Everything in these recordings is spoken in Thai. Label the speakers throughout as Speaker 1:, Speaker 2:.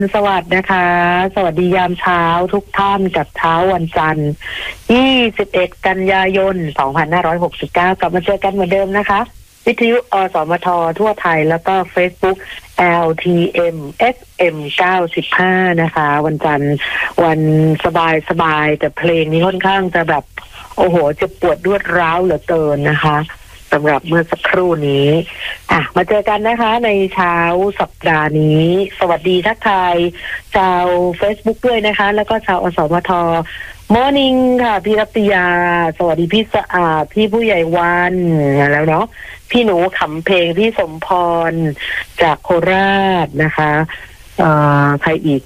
Speaker 1: สวัสดีนะคะสวัสดียามเช้าทุกท่านกับเช้าวันจันทร์21กันยายน2569กลับมาเจอกันเหมือนเดิมนะคะวิทยุอสมททั่วไทยแล้วก็ Facebook LTM FM 95นะคะวันจันทร์วันสบายแต่เพลงนี้ค่อนข้างจะแบบโอ้โหจะปวดรวดร้าวเหลือเกินนะคะสำหรับเมื่อสักครู่นี้มาเจอกันนะคะในเช้าสัปดาห์นี้สวัสดีทักทายชาว Facebook ด้วยนะคะแล้วก็ชาวอสมทมอร์นิ่งค่ะพี่รัตยาสวัสดีพี่สะอาดพี่ผู้ใหญ่วันแล้วเนาะพี่หนูขำเพลงพี่สมพรจากโคราชนะคะใครอีก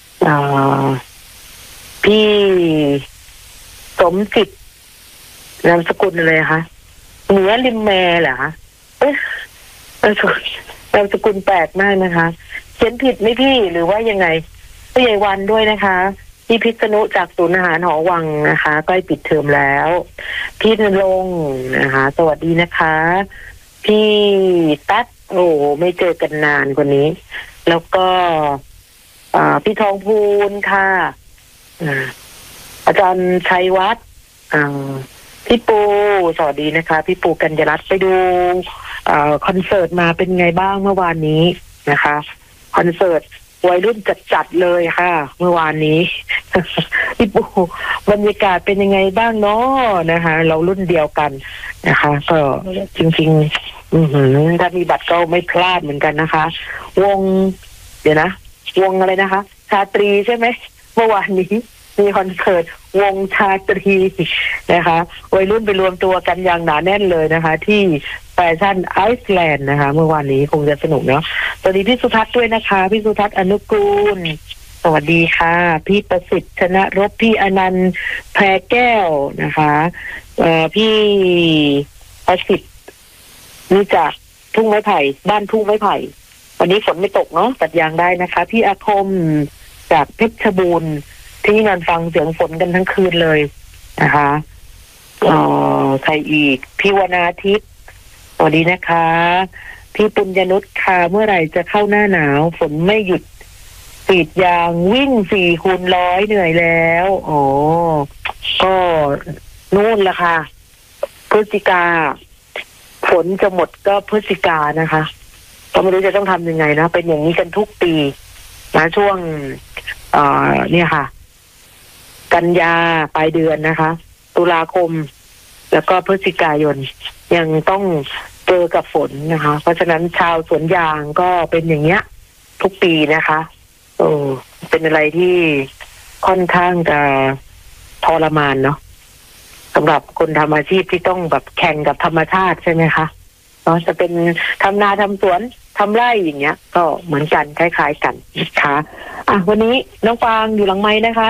Speaker 1: พี่สมจิตนามสกุลอะไรคะเหนือริมแมเหรอคะนามสกุลแปลกมากนะคะเขียนผิดไหมพี่หรือว่ายังไงผู้ใหญ่วันด้วยนะคะพี่พิษณุจากศูนย์อาหารหอวังนะคะใกล้ปิดเทอมแล้วพี่นรงค์นะคะสวัสดีนะคะพี่ตั๊ดโอ้ไม่เจอกันนานกว่านี้แล้วก็พี่ทองพูนค่ะอาจารย์ชัยวัฒน์พี่ปูสวัสดีนะคะพี่ปูกัญญรัตน์ไปดูคอนเสิร์ตมาเป็นไงบ้างเมื่อวานนี้นะคะคอนเสิร์ตวัยรุ่นจัดเลยค่ะเมื่อวานนี้ พี่ปูบรรยากาศเป็นยังไงบ้างเนาะนะคะเรารุ่นเดียวกันนะคะก็จริงๆถ้ามีบัตรก็ไม่พลาดเหมือนกันนะคะวงเดี๋ยวนะวงอะไรนะคะชาตรีใช่ไหมเมื่อวานนี้มีคอนเสิร์ตวงชาตรีนะคะวัยรุ่นไปรวมตัวกันอย่างหนาแน่นเลยนะคะที่แฟชั่นไอซ์แลนด์นะคะเมื่อวานนี้คงจะสนุกเนาะสวัสดีพี่สุทัศน์ด้วยนะคะพี่สุทัศน์อนุกูลสวัสดีค่ะพี่ประสิทธิ์ชนะรบพี่อนันต์แพรแก้วนะคะพี่ประสิทธิ์นี่จากทุ่งไม้ไผ่บ้านทุ่งไม้ไผ่วันนี้ฝนไม่ตกเนาะตัดยางได้นะคะพี่อาคมจากเพชรบูรณ์ที่นอนฟังเสียงฝนกันทั้งคืนเลยนะคะใครอีกพี่วนาทิพย์สวัสดีนะคะพี่ปุญญนุชค่ะเมื่อไหร่จะเข้าหน้าหนาวฝนไม่หยุดปีดยางวิ่ง4x100เหนื่อยแล้วก็นู่นละค่ะพฤศจิกาฝนจะหมดก็พฤศจิกานะคะก็ไม่รู้จะต้องทำยังไงนะเป็นอย่างนี้กันทุกปีนะช่วงเนี่ยค่ะกันยาปลายเดือนนะคะตุลาคมแล้วก็พฤศจิกายนยังต้องเจอกับฝนนะคะเพราะฉะนั้นชาวสวนยางก็เป็นอย่างเงี้ยทุกปีนะคะเป็นอะไรที่ค่อนข้างจะทรมานเนาะสำหรับคนทำอาชีพที่ต้องแบบแข่งกับธรรมชาติใช่ไหมคะจะเป็นทำนาทำสวนทำไร่อย่างเงี้ยก็เหมือนกันคล้ายๆกันนะคะวันนี้น้องฟางอยู่หลังไม้นะคะ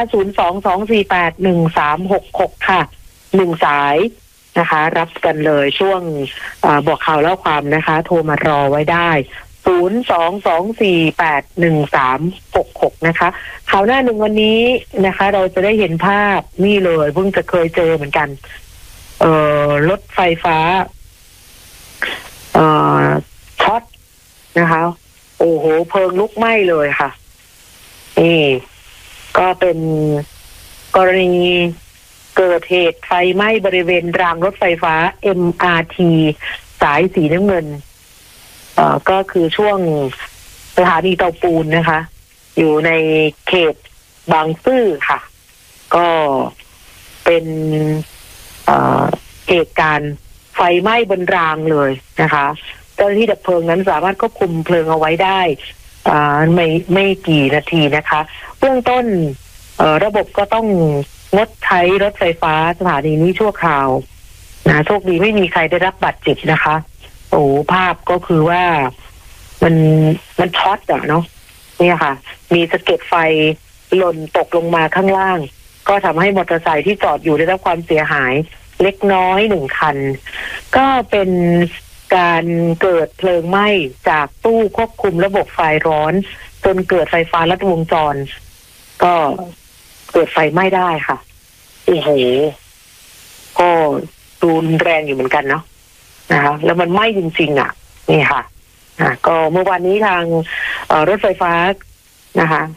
Speaker 1: 022481366ค่ะ1สายนะคะรับกันเลยช่วงบอกข่าวเล่าความนะคะโทรมารอไว้ได้022481366นะคะข่าวหน้าหนึ่งวันนี้นะคะเราจะได้เห็นภาพนี่เลยเพิ่งจะเคยเจอเหมือนกันรถไฟฟ้าช็อตนะคะโอ้โหเพลิงลุกไหม้เลยค่ะนี่ก็เป็นกรณีเกิดเหตุไฟไหม้บริเวณรางรถไฟฟ้า MRT สายสีน้ำเงินก็คือช่วงสถานีเตาปูนนะคะอยู่ในเขตบางซื่อค่ะก็เป็นเหตุการณ์ไฟไหม้บนรางเลยนะคะเจ้าหน้าที่ดับเพลิงนั้นสามารถควบคุมเพลิงเอาไว้ได้ไม่กี่นาทีนะคะเบื้องต้นระบบก็ต้องงดใช้รถไฟฟ้าสถานีนี้ชั่วคราวนะโชคดีไม่มีใครได้รับบาดเจ็บนะคะภาพก็คือว่ามันช็อตเนาะเนี่ยค่ะมีสะเก็ดไฟหล่นตกลงมาข้างล่างก็ทำให้มอเตอร์ไซค์ที่จอดอยู่ได้รับความเสียหายเล็กน้อย1คันก็เป็นการเกิดเพลิงไหม้จากตู้ควบคุมระบบไฟร้อนจนเกิดไฟฟ้าลัดวงจรก็เกิดไฟไหม้ได้ค่ะโอ้โหก็ดูรุนแรงอยู่เหมือนกันเนาะนะคะแล้วมันไหม้จริงๆนี่ค่ะก็เมื่อวานนี้ทางรถไฟฟ้านะคะ